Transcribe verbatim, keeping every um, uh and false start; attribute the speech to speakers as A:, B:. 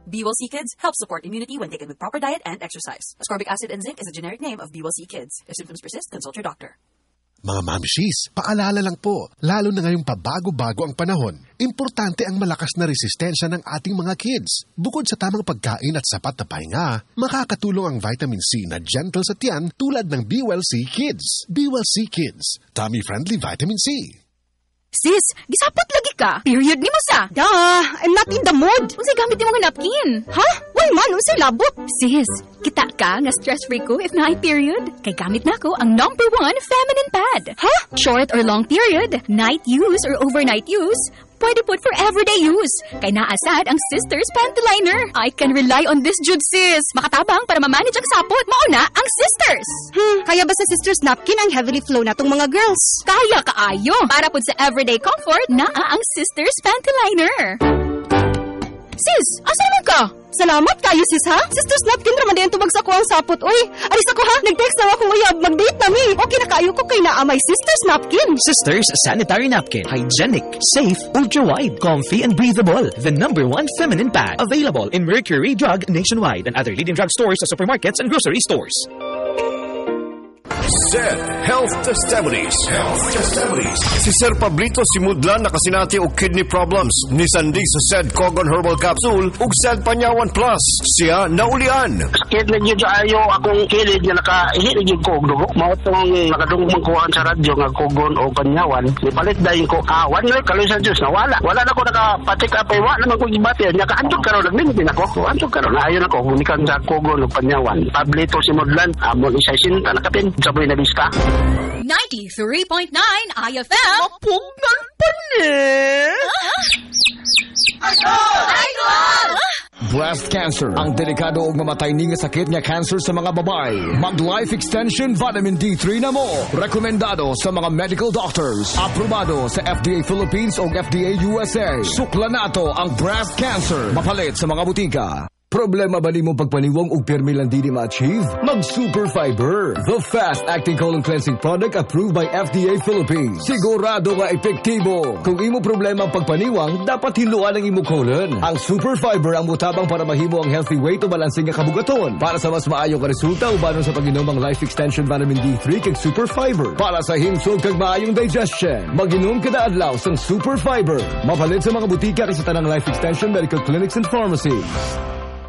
A: B W L C Kids helps support immunity when taken with proper diet and exercise. Ascorbic acid and zinc is a generic name of B W L C Kids. If symptoms persist, consult your doctor.
B: Mga mamshis, paalala lang po, lalo na ngayong pabago-bago ang panahon, importante ang malakas na resistensya ng ating mga kids. Bukod sa tamang pagkain at sapat na pahinga, makakatulong ang vitamin C na gentle sa tiyan tulad ng B W L C Kids. B W L C Kids, tummy-friendly vitamin C.
C: Sis, gisapot lagi ka. Period ni mo sa.
D: Duh, I'm not in the mood.
C: Unsay gamit nimo nga napkin?
D: Ha? Why man, unsay labot?
C: Sis, kita ka nga stress-free ko if na period. Kay gamit na ko ang number one feminine pad.
D: Ha?
C: Short or long period, night use or overnight use, pwede put for everyday use. Kay naasad ang Sisters Panty Liner. I can rely on this jud, sis. Makatabang para ma-manage ang sapot. Mauna ang Sisters.
D: Hmm, kaya ba sa Sisters napkin ang heavily flow na tong mga girls?
C: Kaya kaayo. Para pud sa everyday comfort, naa ang Sisters Panty Liner. Sis, asa naman ka?
D: Salamat kayo, sis, ha? Sisters napkin raman din tubag sa ko ang sapot. Uy, alis ako, ha? Nag-text na akong uyab. Mag-date na mi. Okay na kayo ko kay naa may Sisters napkin.
E: Sisters Sanitary Napkin. Hygienic, safe, ultra-wide, comfy, and breathable. The number one feminine pad. Available in Mercury Drug nationwide and other leading drug stores, supermarkets, and grocery stores.
F: S E D Health Testimonies. Health Testimonies. Si Sir Pablito Simudlan nakasinati og kidney problems. Ni Sandy sa S E D Cogon Herbal Capsule ug S E D Panyawan Plus. Siya naulian.
G: Sakit na gyud ayo akong kilid nga nakaili na gyud ko og dugo. Mao tong nakadungog kuan sa radyo nga Cogon o Panyawan. Nipalit dayon ko awan nga kaloy sa Dios nawala. Wala na ko nakapatik apay wa naman ko gibati. Nya kaadto karon naglimit ako. Anto karon ayo na ko gumikan sa Cogon o Panyawan. Pablito Simudlan amon isa sinta nakapin. Saboy na biska.
C: ninety-three point nine I F M.
E: Mapugnan pa ni!
H: Breast cancer, ang delikado ug mamatay ni nga sakit nga cancer sa mga babae. Mag Life Extension Vitamin D three na mo. Rekomendado sa mga medical doctors. Aprobado sa F D A Philippines ug F D A U S A. Sukla nato ang breast cancer. Mapalit sa mga butika. Problema ba nimo pagpaniwang ug pirmi lang dili ma-achieve? Mag Super Fiber, the fast-acting colon cleansing product approved by F D A Philippines. Sigurado nga epektibo. Kung imo problema ang pagpaniwang, dapat hiluan ang imo colon. Ang Super Fiber ang mutabang para mahimo ang healthy weight o balansing nga kabugaton. Para sa mas maayo nga resulta ubanon sa pag-inom ang Life Extension Vitamin D three kag Super Fiber. Para sa himsog kag maayong digestion, mag-inom kada adlaw sang Super Fiber. Mapalit sa mga butika kay sa tanang Life Extension medical clinics and pharmacies.